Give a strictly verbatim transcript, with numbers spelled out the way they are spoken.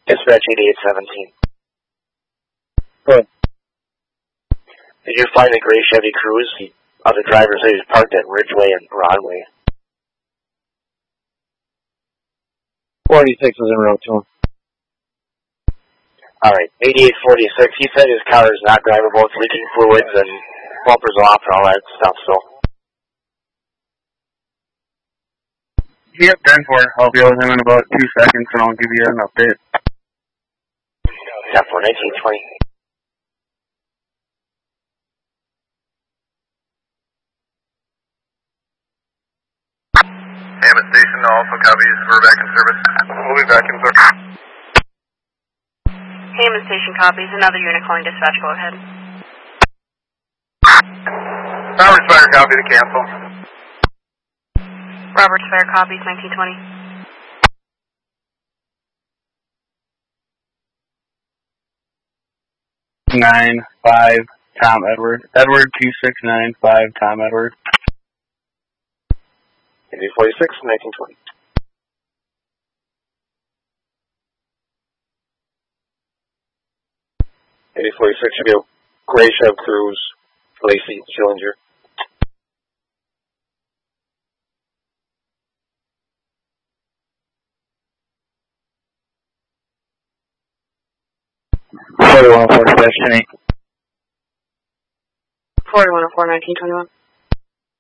Dispatch eighty-eight seventeen. Good. Did you find the gray Chevy Cruze? The other drivers, they was parked at Ridgeway and Broadway. forty-six was en route to him. Alright, eighty-eight forty-six, he said his car is not drivable, it's leaking fluids and bumpers off and all that stuff, so. Yep, ten four. I'll be with him in about two seconds and I'll give you an update. ten four, nineteen twenty. Hammond Station also copies, we're back in service. We'll be back in service. Hammond Station copies, another unit calling dispatch, go ahead. Roberts Fire copy to cancel. Roberts Fire copies, nineteen twenty. Nine five Tom Edward. Edward two six nine five Tom Edward. eighty-eight forty-six, nineteen twenty. eighty-eight forty-six should be a gray Chev Cruze, Lacey Schillinger. forty-one oh four, dispatch ten eight. forty-one oh four, nineteen twenty-one.